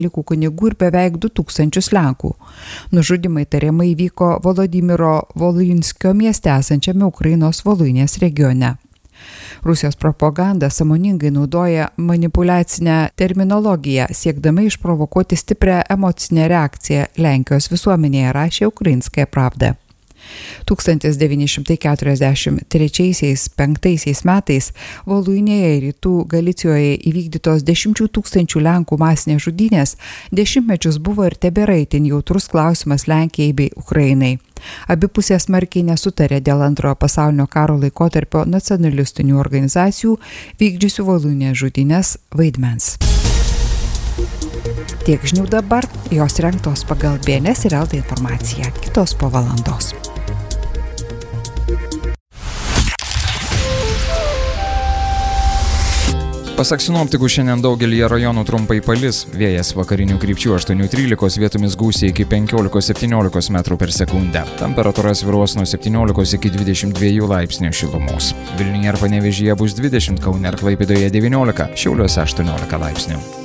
katalikų kunigų ir beveik 2000 lenkų. Nužudymai tariamai vyko Volodymyro Volynskio mieste esančiame Ukrainos Voluinės regione. Rusijos propaganda sąmoningai naudoja manipuliacinę terminologiją, siekdama išprovokuoti stiprią emocinę reakciją Lenkijos visuomenėje, rašė Ukrainskaja Pravda. 1943–5 metais Voluinėje ir Rytų Galicijoje įvykdytos 10 000 Lenkų masinės žudynės dešimtmečius buvo ir tebėra itin jautrus klausimas Lenkijai bei Ukrainai. Abi pusės smarkiai nesutarė dėl Antrojo pasaulinio karo laikotarpio nacionalistinių organizacijų vykdžiusių Voluinės žudynės vaidmens. Tiek žinių dabar, jos rengtos pagal BNS ir LT informaciją, kitos po valandos. Pasak sinoptikų, šiandien daugelyje rajonų trumpai palis, vėjas vakarinių krypčių 8–13, vietomis gūsiai iki 15–17 metrų per sekundę. Temperatūra svyruos nuo 17 iki 22 laipsnių šilumos. Vilniuje ir Panevėžyje bus 20, Kaune ir Klaipėdoje 19, Šiauliuose 18 laipsnių.